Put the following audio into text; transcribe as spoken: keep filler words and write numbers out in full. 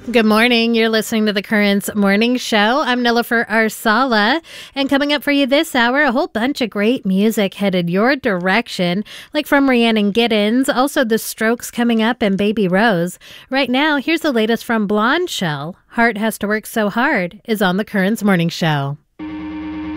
Good morning. You're listening to the Currents Morning Show. I'm Nilofer Arsala. And coming up for you this hour, a whole bunch of great music headed your direction, like from Rhiannon Giddens, also The Strokes coming up, and Baby Rose. Right now, here's the latest from Blonde Shell. Heart Has to Work So Hard is on the Currents Morning Show.